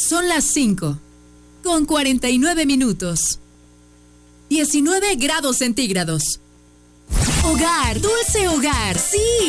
Son las 5, con 49 minutos. 19 grados centígrados. Hogar, dulce hogar, sí.